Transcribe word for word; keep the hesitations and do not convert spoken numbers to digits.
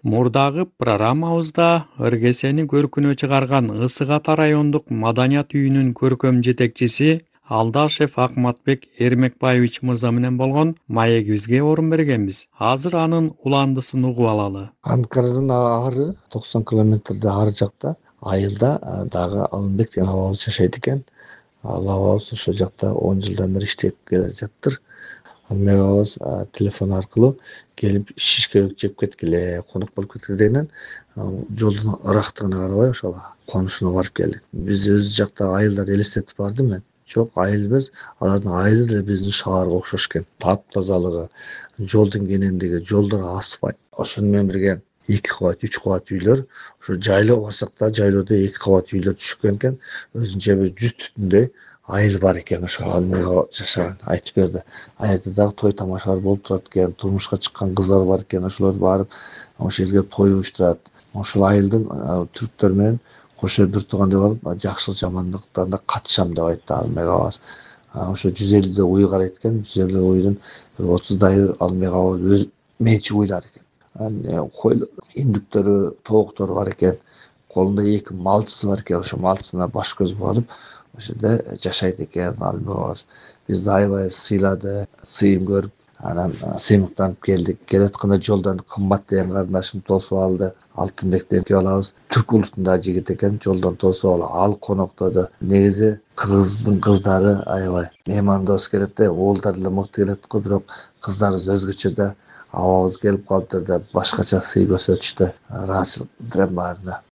Мурдагы программабызда ыргесени көркүнө чыгарган Ысык Ата райондук маданият үйүнүн көркөм жетекчиси Алдашев Акматбек Эрмекбаевич мырза менен болгон маегибизге орун бергенбиз. Азыр анын уландысын угуп алалы. Анкарадан ары токсон километрде ары жакта Айылда дагы Алымбек деген абабыз жашайт экен. Ал абабыз ошол жакта он жылдан бери иштеп келе жатыр. Алымбек абабыз телефон аркылуу келип шишке жеп кеткиле, конок болуп кеткиле дегенен жолдун ырактыгына карабай ошол конушуна барып келдик. Биз өз жакта айылдарды элестетип бардым мен. Жок, айыл эмес, алардын айылы деле биздин шаарга окшош экен. Таптазалыгы, жолдун кенендиги, жолдор асфальт. Ошону менен бирге эки кабат, үч кабат үйлөр. Ошо жайлоо барсак да, жайлоодо эки кабат үйлөр түшкөн экен. Өзүнчө бир жүз түтүндөй айыл бар экен, ошо жашаган айтып берди. Аерде дагы той тамашалар болуп турат экен, турмушка чыккан кыздар бар экен, ошолор барып ошол жерге той уюштурат. Ошол айылдын түрктөр менен кошо бир туугандай болуп, жакшылык жамандыктарына катышам деп айтты Алымбек абабыз. Ошо жүз элүү уй карайт экен, жүз элүү уйдун отуздай Алымбек абабыз өз менчик уйлар экен. Койлор, индүктөрү, тооктору бар экен. Колунда эки малчысы бар экен, ошо малчысына баш көз болуп, ошол жерде жашайт экен Алымбек абабыз. Бизди аябай сыйлады, сыйын көрүп, анан сыймыктанып келдик. Келатканда жолдон Кымбат деген карындашым тосуп алды. Алтынбек деген балабыз түрк улутундагы жигит экен, жолдон тосуп алып, ал коноктоду. Негизи кыргыздын кыздары аябай меймандос келет да, уулдар деле мыкты келет го, бирок кыздарыбыз өзгөчө да. Абабыз келип калыптыр деп башкача сый көрсөтүштү. Ыраазычылык билдирем баарына.